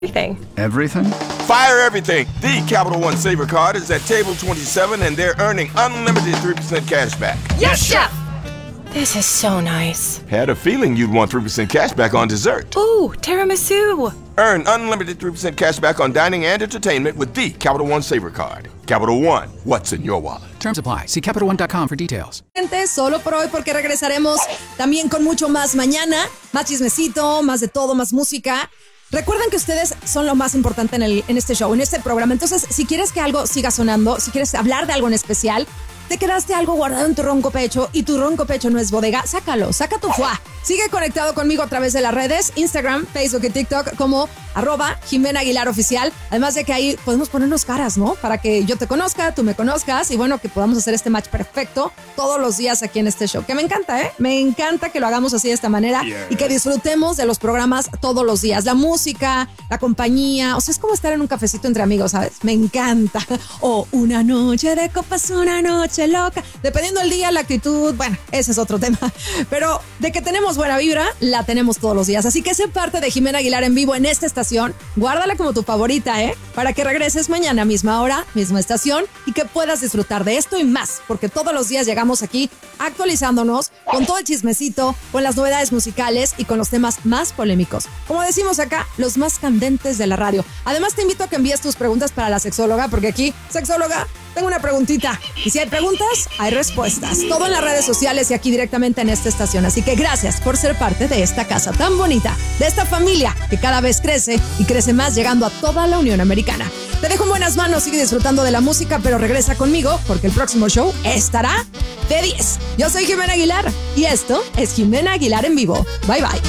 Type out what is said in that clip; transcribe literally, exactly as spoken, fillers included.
Everything. Everything? Fire everything. The Capital One Saver Card is at table twenty-seven, and they're earning unlimited three percent cash back. Yes, Chef! This is so nice. Had a feeling you'd want three percent cash back on dessert. Ooh, tiramisu. Earn unlimited three percent cash back on dining and entertainment with the Capital One Saver Card. Capital One, what's in your wallet? Terms apply. See Capital One dot com for details. Solo por hoy, porque regresaremos también con mucho más mañana. Más chismecito, más de todo, más música. Recuerden que ustedes son lo más importante en, el, en este show, en este programa. Entonces, si quieres que algo siga sonando, si quieres hablar de algo en especial, te quedaste algo guardado en tu ronco pecho y tu ronco pecho no es bodega, sácalo, saca tu fuá. Sigue conectado conmigo a través de las redes, Instagram, Facebook y TikTok como arroba Jimena Aguilar Oficial. Además de que ahí podemos ponernos caras, ¿no? Para que yo te conozca, tú me conozcas y bueno, que podamos hacer este match perfecto todos los días aquí en este show. Que me encanta, ¿eh? Me encanta que lo hagamos así de esta manera yeah. y que disfrutemos de los programas todos los días. La música, la compañía, o sea, es como estar en un cafecito entre amigos, ¿sabes? Me encanta. O una noche de copas, una noche loca. Dependiendo del día, la actitud, bueno, ese es otro tema. Pero de que tenemos buena vibra, la tenemos todos los días. Así que sé parte de Jimena Aguilar en vivo en esta estación. Guárdala como tu favorita, ¿eh? Para que regreses mañana, misma hora, misma estación y que puedas disfrutar de esto y más. Porque todos los días llegamos aquí actualizándonos con todo el chismecito, con las novedades musicales y con los temas más polémicos. Como decimos acá, los más candentes de la radio. Además, te invito a que envíes tus preguntas para la sexóloga, porque aquí, sexóloga, tengo una preguntita. Y si hay preguntas, hay respuestas. Todo en las redes sociales y aquí directamente en esta estación. Así que gracias por ser parte de esta casa tan bonita, de esta familia que cada vez crece y crece más, llegando a toda la Unión Americana. Te dejo en buenas manos, sigue disfrutando de la música, pero regresa conmigo porque el próximo show estará de diez. Yo soy Jimena Aguilar y esto es Jimena Aguilar en vivo. Bye bye.